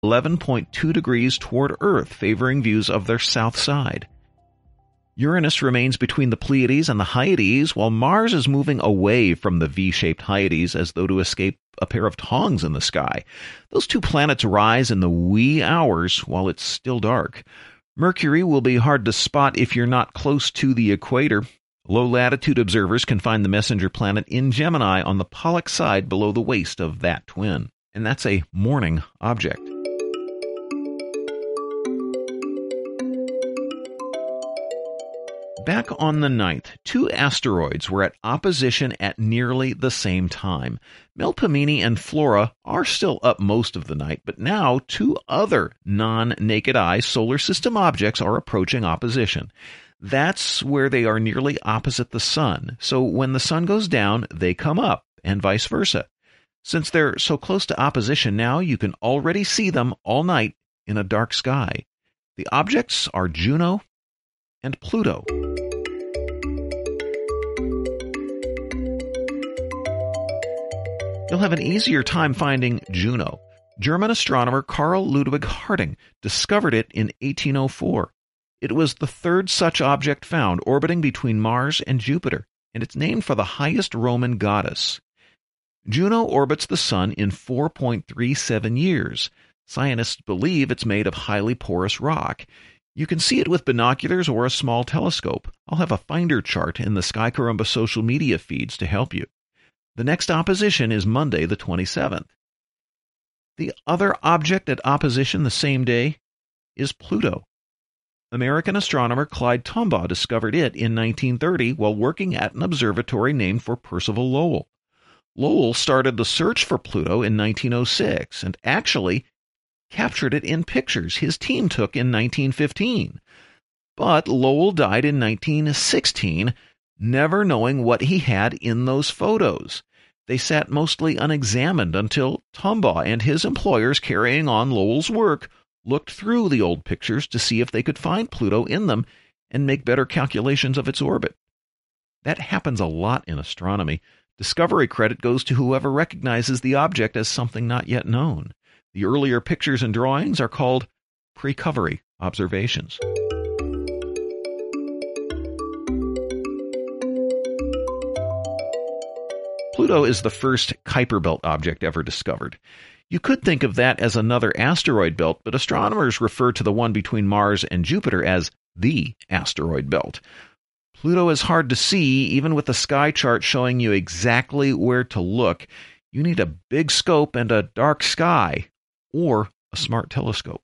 11.2 degrees toward Earth, favoring views of their south side. Uranus remains between the Pleiades and the Hyades, while Mars is moving away from the V-shaped Hyades as though to escape a pair of tongs in the sky. Those two planets rise in the wee hours while it's still dark. Mercury will be hard to spot if you're not close to the equator. Low-latitude observers can find the messenger planet in Gemini on the Pollux side below the waist of that twin. And that's a morning object. Back on the 9th, two asteroids were at opposition at nearly the same time. Melpomene and Flora are still up most of the night, but now two other non-naked eye solar system objects are approaching opposition. That's where they are nearly opposite the Sun, so when the Sun goes down, they come up, and vice versa. Since they're so close to opposition now, you can already see them all night in a dark sky. The objects are Juno and Pluto. You'll have an easier time finding Juno. German astronomer Carl Ludwig Harding discovered it in 1804. It was the third such object found orbiting between Mars and Jupiter, and it's named for the highest Roman goddess. Juno orbits the Sun in 4.37 years. Scientists believe it's made of highly porous rock. You can see it with binoculars or a small telescope. I'll have a finder chart in the Sky Carumba social media feeds to help you. The next opposition is Monday, the 27th. The other object at opposition the same day is Pluto. American astronomer Clyde Tombaugh discovered it in 1930 while working at an observatory named for Percival Lowell. Lowell started the search for Pluto in 1906 and actually captured it in pictures his team took in 1915. But Lowell died in 1916, never knowing what he had in those photos. They sat mostly unexamined until Tombaugh and his employers carrying on Lowell's work looked through the old pictures to see if they could find Pluto in them and make better calculations of its orbit. That happens a lot in astronomy. Discovery credit goes to whoever recognizes the object as something not yet known. The earlier pictures and drawings are called precovery observations. Pluto is the first Kuiper Belt object ever discovered. You could think of that as another asteroid belt, but astronomers refer to the one between Mars and Jupiter as the asteroid belt. Pluto is hard to see, even with the sky chart showing you exactly where to look. You need a big scope and a dark sky, or a smart telescope.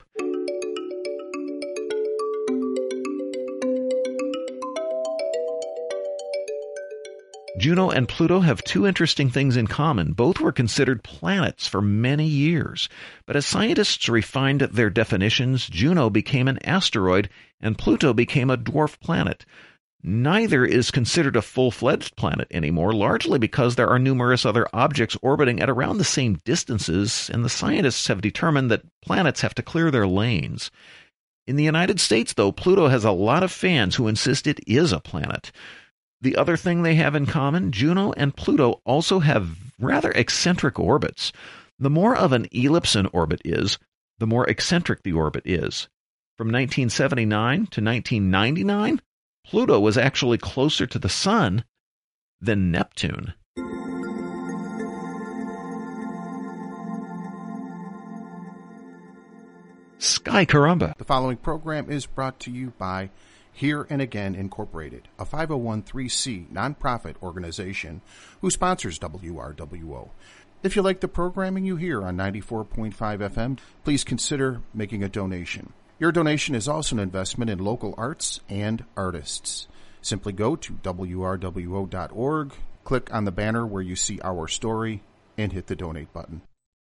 Juno and Pluto have two interesting things in common. Both were considered planets for many years. But as scientists refined their definitions, Juno became an asteroid and Pluto became a dwarf planet. Neither is considered a full-fledged planet anymore, largely because there are numerous other objects orbiting at around the same distances, and the scientists have determined that planets have to clear their lanes. In the United States, though, Pluto has a lot of fans who insist it is a planet. The other thing they have in common, Juno and Pluto also have rather eccentric orbits. The more of an ellipse an orbit is, the more eccentric the orbit is. From 1979 to 1999, Pluto was actually closer to the Sun than Neptune. Sky Carumba. The following program is brought to you by Here and Again Incorporated, a 501(c) nonprofit organization who sponsors WRWO. If you like the programming you hear on 94.5 FM, please consider making a donation. Your donation is also an investment in local arts and artists. Simply go to WRWO.org, click on the banner where you see our story, and hit the donate button.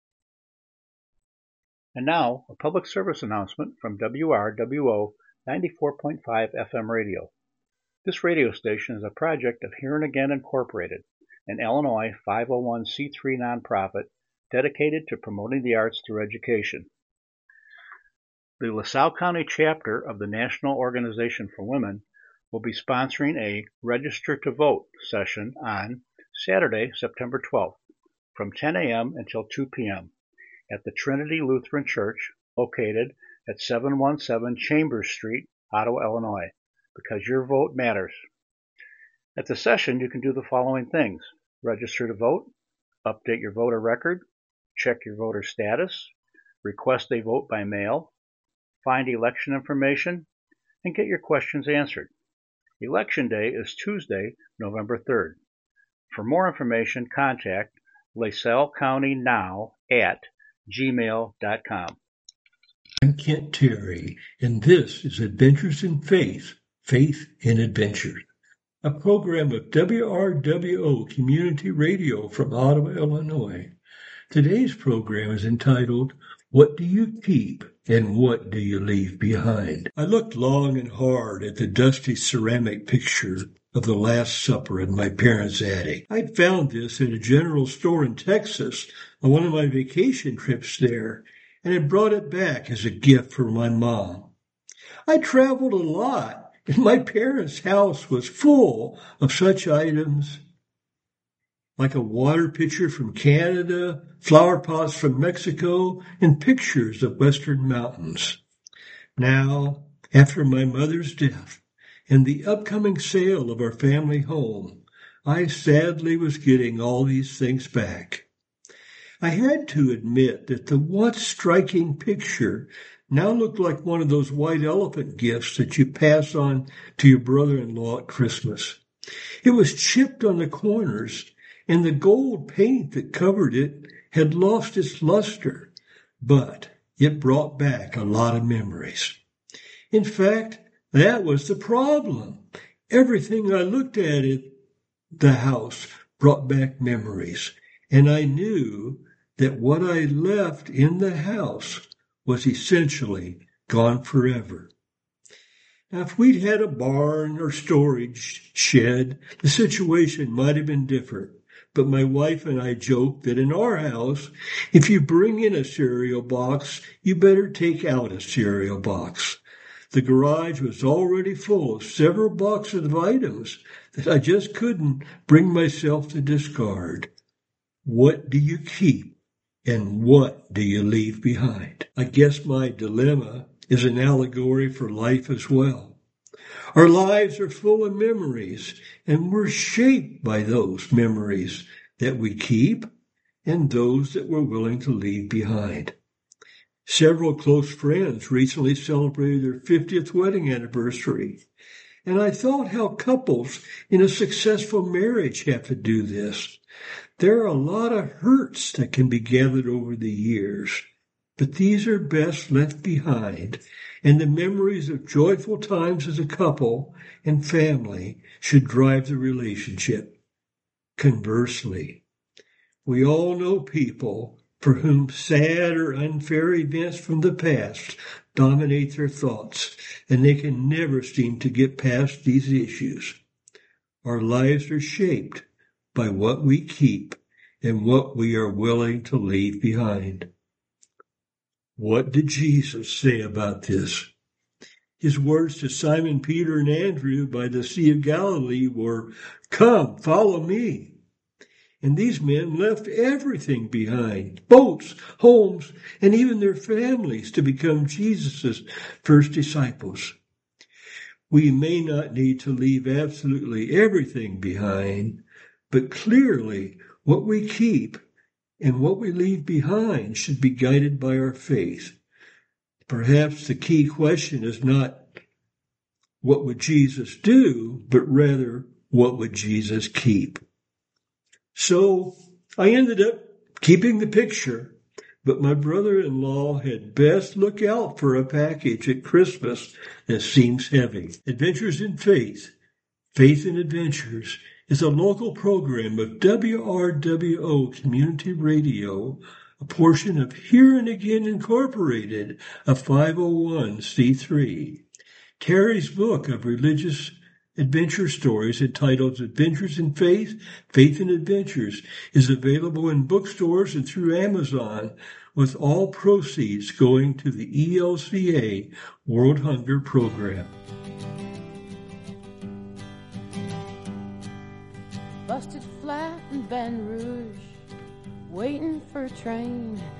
And now, a public service announcement from WRWO 94.5 FM radio. This radio station is a project of Here and Again Incorporated, an Illinois 501c3 nonprofit dedicated to promoting the arts through education. The LaSalle County chapter of the National Organization for Women will be sponsoring a Register to Vote session on Saturday, September 12th, from 10 a.m. until 2 p.m. at the Trinity Lutheran Church, located at 717 Chambers Street, Ottawa, Illinois, because your vote matters. At the session, you can do the following things: register to vote, update your voter record, check your voter status, request a vote by mail, find election information, and get your questions answered. Election Day is Tuesday, November 3rd. For more information, contact LaSalleCountyNow@gmail.com. I'm Kent Terry, and this is Adventures in Faith, Faith in Adventure, a program of WRWO Community Radio from Ottawa, Illinois. Today's program is entitled, What Do You Keep and What Do You Leave Behind? I looked long and hard at the dusty ceramic picture of the Last Supper in my parents' attic. I'd found this at a general store in Texas on one of my vacation trips there, and had brought it back as a gift for my mom. I traveled a lot, and my parents' house was full of such items like a water pitcher from Canada, flower pots from Mexico, and pictures of Western mountains. Now, after my mother's death and the upcoming sale of our family home, I sadly was getting all these things back. I had to admit that the once striking picture now looked like one of those white elephant gifts that you pass on to your brother-in-law at Christmas. It was chipped on the corners, and the gold paint that covered it had lost its luster, but it brought back a lot of memories. In fact, that was the problem. Everything I looked at the house brought back memories, and I knew that what I left in the house was essentially gone forever. Now, if we'd had a barn or storage shed, the situation might have been different. But my wife and I joked that in our house, if you bring in a cereal box, you better take out a cereal box. The garage was already full of several boxes of items that I just couldn't bring myself to discard. What do you keep and what do you leave behind? I guess my dilemma is an allegory for life as well. Our lives are full of memories, and we're shaped by those memories that we keep and those that we're willing to leave behind. Several close friends recently celebrated their 50th wedding anniversary, and I thought how couples in a successful marriage have to do this. There are a lot of hurts that can be gathered over the years, but these are best left behind, and the memories of joyful times as a couple and family should drive the relationship. Conversely, we all know people for whom sad or unfair events from the past dominate their thoughts, and they can never seem to get past these issues. Our lives are shaped by what we keep and what we are willing to leave behind. What did Jesus say about this? His words to Simon, Peter, and Andrew by the Sea of Galilee were, "Come, follow me." And these men left everything behind, boats, homes, and even their families to become Jesus' first disciples. We may not need to leave absolutely everything behind, but clearly what we keep and what we leave behind should be guided by our faith. Perhaps the key question is not what would Jesus do, but rather what would Jesus keep? So I ended up keeping the picture, but my brother-in-law had best look out for a package at Christmas that seems heavy. Adventures in Faith, Faith in Adventures, is a local program of WRWO Community Radio, a portion of Here and Again Incorporated, a 501c3. Terry's book of religious adventure stories entitled Adventures in Faith, Faith in Adventures is available in bookstores and through Amazon, with all proceeds going to the ELCA World Hunger Program. Busted flat in Baton Rouge, waiting for a train.